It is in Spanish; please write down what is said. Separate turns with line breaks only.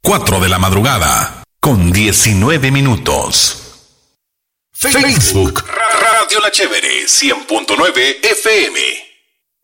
4 de la madrugada, con 19 minutos. Facebook Radio La Chévere 100.9 FM.